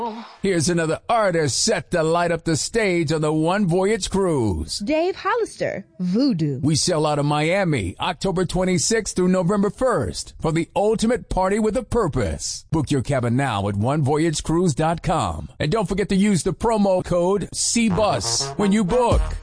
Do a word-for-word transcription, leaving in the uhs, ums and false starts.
Here's another artist set to light up the stage on the One Voyage Cruise. Dave Hollister, Voodoo. We sell out of Miami, October twenty-sixth through November first for the ultimate party with a purpose. Book your cabin now at one voyage cruise dot com. And don't forget to use the promo code C B U S when you book.